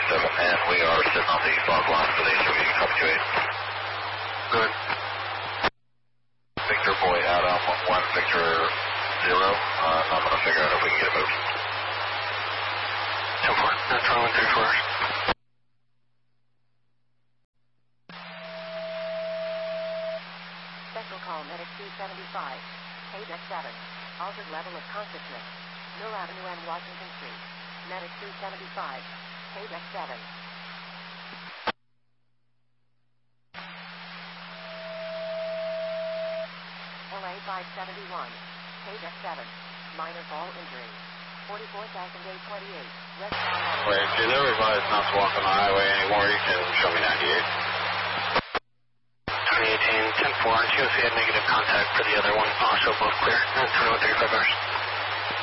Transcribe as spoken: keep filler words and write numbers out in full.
seven, and we are sitting on the fog line for the A C V, copy two eight. Good. Victor Boy out Alpha one, Victor zero. Uh, I'm going to figure out if we can get it moved. ten four, that's one one three four. Special call Medic two seventy-five, Paydeck seven, altered level of consciousness, Mill Avenue and Washington Street. Medic two seventy-five, Paydeck seven. L A five seventy-one, Paydeck seven, minor fall injury, forty-four thousand eight twenty-eight, West Palm. Wait, dude, everybody's not to walk on the highway anymore. You can show me ninety-eight. twenty eighteen, ten four, and T O C had negative contact for the other one. Also both clear. twenty-one thirty-five hours.